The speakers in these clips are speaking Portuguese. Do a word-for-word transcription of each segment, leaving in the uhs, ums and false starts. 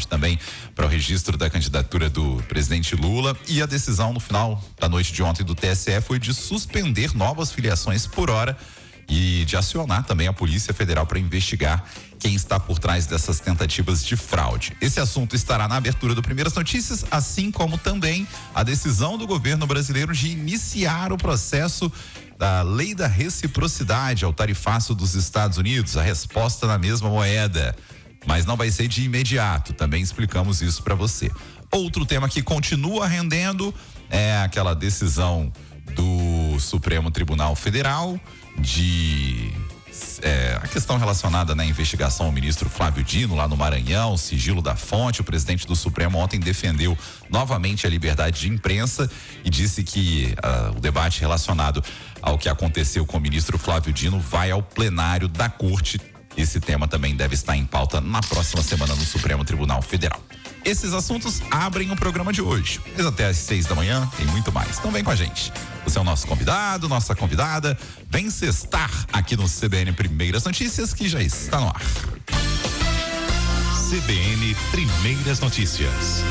fraude também para o registro da candidatura do presidente Lula. E a decisão no final da noite de ontem do T S E foi de suspender novas filiações por hora e de acionar também a Polícia Federal para investigar quem está por trás dessas tentativas de fraude. Esse assunto estará na abertura do Primeiras Notícias, assim como também a decisão do governo brasileiro de iniciar o processo da lei da reciprocidade ao tarifaço dos Estados Unidos, a resposta na mesma moeda, mas não vai ser de imediato, também explicamos isso para você. Outro tema que continua rendendo é aquela decisão do Supremo Tribunal Federal de É, a questão relacionada na investigação ao ministro Flávio Dino lá no Maranhão, sigilo da fonte. O presidente do Supremo ontem defendeu novamente a liberdade de imprensa e disse que uh, o debate relacionado ao que aconteceu com o ministro Flávio Dino vai ao plenário da corte. Esse tema também deve estar em pauta na próxima semana no Supremo Tribunal Federal. Esses assuntos abrem o programa de hoje. Mas até às seis da manhã tem muito mais. Então vem com a gente. Você é o nosso convidado, nossa convidada. Vem sextar aqui no C B N Primeiras Notícias, que já está no ar. C B N Primeiras Notícias.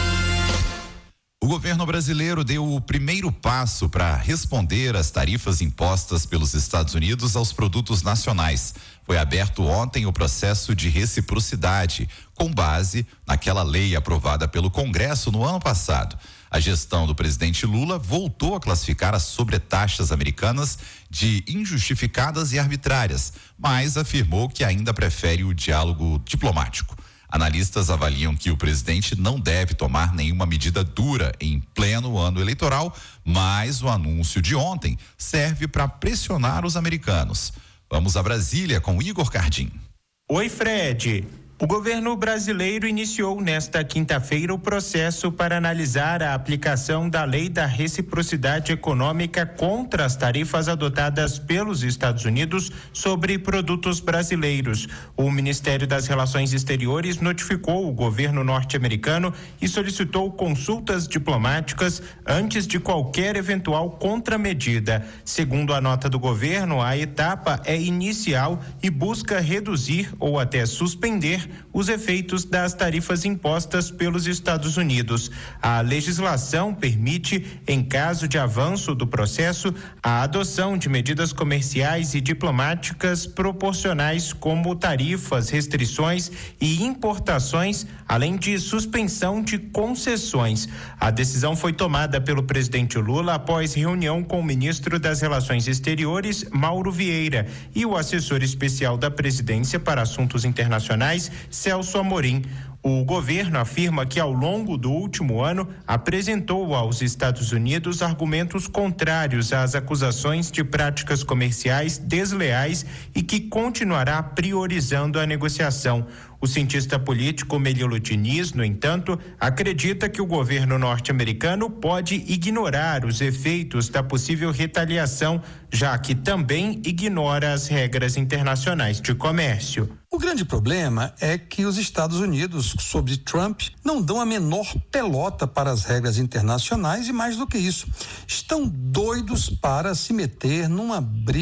O governo brasileiro deu o primeiro passo para responder às tarifas impostas pelos Estados Unidos aos produtos nacionais. Foi aberto ontem o processo de reciprocidade, com base naquela lei aprovada pelo Congresso no ano passado. A gestão do presidente Lula voltou a classificar as sobretaxas americanas de injustificadas e arbitrárias, mas afirmou que ainda prefere o diálogo diplomático. Analistas avaliam que o presidente não deve tomar nenhuma medida dura em pleno ano eleitoral, mas o anúncio de ontem serve para pressionar os americanos. Vamos a Brasília com Igor Cardim. Oi, Fred. O governo brasileiro iniciou nesta quinta-feira o processo para analisar a aplicação da lei da reciprocidade econômica contra as tarifas adotadas pelos Estados Unidos sobre produtos brasileiros. O Ministério das Relações Exteriores notificou o governo norte-americano e solicitou consultas diplomáticas antes de qualquer eventual contramedida. Segundo a nota do governo, a etapa é inicial e busca reduzir ou até suspender os efeitos das tarifas impostas pelos Estados Unidos. A legislação permite, em caso de avanço do processo, a adoção de medidas comerciais e diplomáticas proporcionais, como tarifas, restrições e importações, além de suspensão de concessões. A decisão foi tomada pelo presidente Lula após reunião com o ministro das Relações Exteriores, Mauro Vieira, e o assessor especial da presidência para assuntos internacionais, Celso Amorim. O governo afirma que ao longo do último ano apresentou aos Estados Unidos argumentos contrários às acusações de práticas comerciais desleais e que continuará priorizando a negociação. O cientista político Melilo Diniz, no entanto, acredita que o governo norte-americano pode ignorar os efeitos da possível retaliação, já que também ignora as regras internacionais de comércio. O grande problema é que os Estados Unidos, sob Trump, não dão a menor pelota para as regras internacionais e, mais do que isso, estão doidos para se meter numa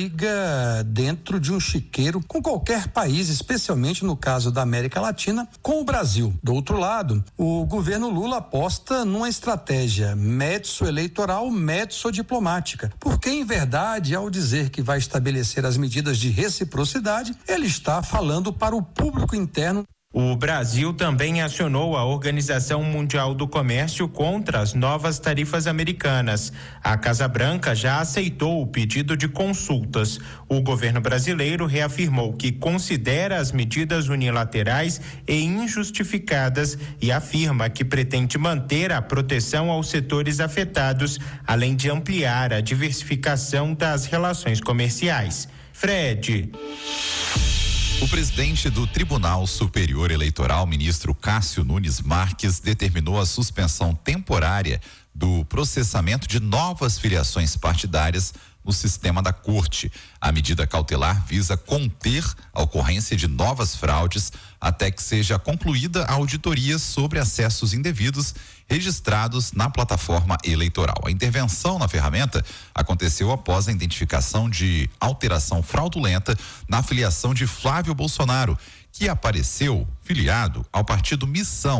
briga dentro de um chiqueiro com qualquer país, especialmente no caso da América Latina, com o Brasil. Do outro lado, o governo Lula aposta numa estratégia médico-eleitoral, médico-diplomática, porque, em verdade, ao dizer que vai estabelecer as medidas de reciprocidade, ele está falando para o público interno. O Brasil também acionou a Organização Mundial do Comércio contra as novas tarifas americanas. A Casa Branca já aceitou o pedido de consultas. O governo brasileiro reafirmou que considera as medidas unilaterais e injustificadas e afirma que pretende manter a proteção aos setores afetados, além de ampliar a diversificação das relações comerciais. Fred. O presidente do Tribunal Superior Eleitoral, ministro Cássio Nunes Marques, determinou a suspensão temporária do processamento de novas filiações partidárias no sistema da corte. A medida cautelar visa conter a ocorrência de novas fraudes até que seja concluída a auditoria sobre acessos indevidos registrados na plataforma eleitoral. A intervenção na ferramenta aconteceu após a identificação de alteração fraudulenta na filiação de Flávio Bolsonaro, que apareceu filiado ao partido Missão